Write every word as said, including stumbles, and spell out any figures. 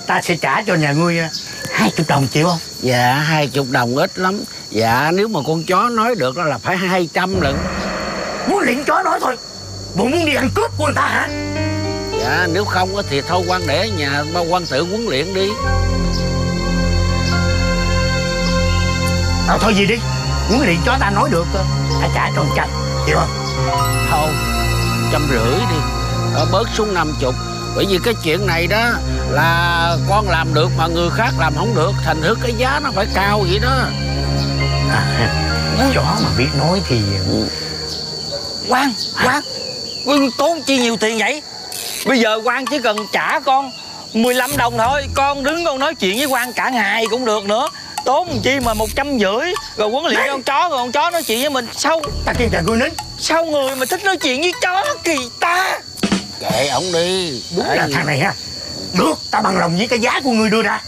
ta sẽ trả cho nhà ngươi hai chục đồng, chịu không? Dạ hai chục đồng ít lắm. Dạ nếu mà con chó nói được đó là phải hai trăm lận. Muốn luyện chó nói thôi, bộ muốn đi ăn cướp của người ta hả? Dạ nếu không thì thôi quan để ở nhà bao quan tự huấn luyện đi. Ờ thôi gì đi, huấn luyện chó ta nói được, ta trả cho một trăm, chịu không? Thôi trăm rưỡi đi, ờ, bớt xuống năm chục. Bởi vì cái chuyện này đó là con làm được mà người khác làm không được, thành thử cái giá nó phải cao vậy đó. À, chó mà biết nói thì... Quang, Quang, Quang tốn chi nhiều tiền vậy? Bây giờ Quang chỉ cần trả con mười lăm đồng thôi, con đứng con nói chuyện với Quang cả ngày cũng được nữa. Tốn chi mà một trăm rưỡi, rồi huấn luyện con chó, rồi con chó nói chuyện với mình. Sao ta kêu trời ngươi nín. Sao người mà thích nói chuyện với chó kỳ ta? Kệ ổng đi. Đúng là thằng này ha. Được, ta bằng lòng với cái giá của ngươi đưa ra.